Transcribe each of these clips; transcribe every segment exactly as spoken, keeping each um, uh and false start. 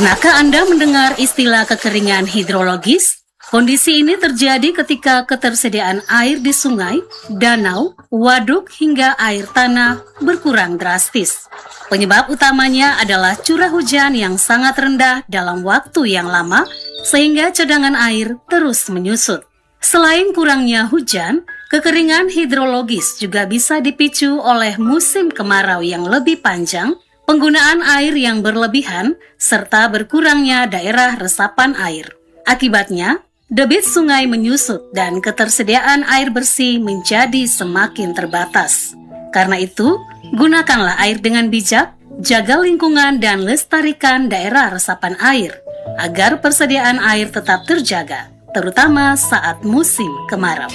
Pernahkah Anda mendengar istilah kekeringan hidrologis? Kondisi ini terjadi ketika ketersediaan air di sungai, danau, waduk, hingga air tanah berkurang drastis. Penyebab utamanya adalah curah hujan yang sangat rendah dalam waktu yang lama, sehingga cadangan air terus menyusut. Selain kurangnya hujan, kekeringan hidrologis juga bisa dipicu oleh musim kemarau yang lebih panjang, penggunaan air yang berlebihan, serta berkurangnya daerah resapan air. Akibatnya, debit sungai menyusut dan ketersediaan air bersih menjadi semakin terbatas. Karena itu, gunakanlah air dengan bijak, jaga lingkungan dan lestarikan daerah resapan air, agar persediaan air tetap terjaga, terutama saat musim kemarau.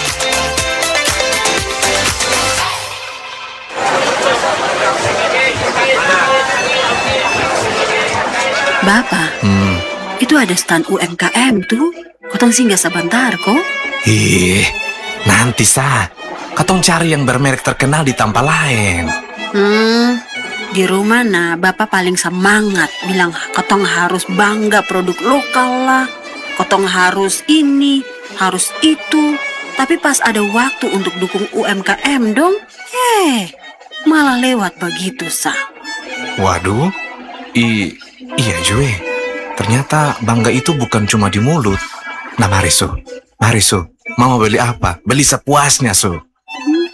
Bapak, Hmm. itu ada stand U M K M tuh. Kotong singgah sebentar kok. Ih, nanti sah. Katong cari yang bermerek terkenal di tempat lain. Hmm, di rumah nah Bapak paling semangat bilang kotong harus bangga produk lokal lah. Kotong harus ini, harus itu. Tapi pas ada waktu untuk dukung U M K M dong, eh, malah lewat begitu sah. Waduh, i, iya Jue. Ternyata bangga itu bukan cuma di mulut. Nah mari Su, mari Su. Mau beli apa? Beli sepuasnya Su.